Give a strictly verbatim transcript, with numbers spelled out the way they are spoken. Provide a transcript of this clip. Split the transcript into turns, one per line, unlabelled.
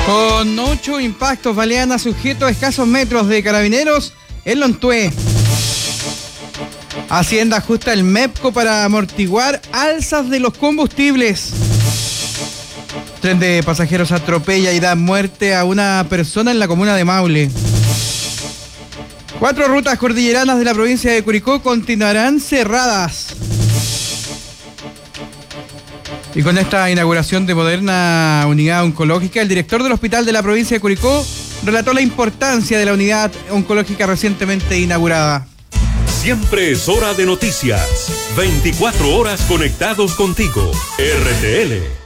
Con ocho impactos balean a sujeto a escasos metros de Carabineros en Lontué. Hacienda ajusta el MEPCO para amortiguar alzas de los combustibles. Tren de pasajeros atropella y da muerte a una persona en la comuna de Maule. Cuatro rutas cordilleranas de la provincia de Curicó continuarán cerradas. Y con esta inauguración de moderna unidad oncológica, el director del hospital de la provincia de Curicó relató la importancia de la unidad oncológica recientemente inaugurada.
Siempre es hora de noticias. veinticuatro horas conectados contigo. R T L.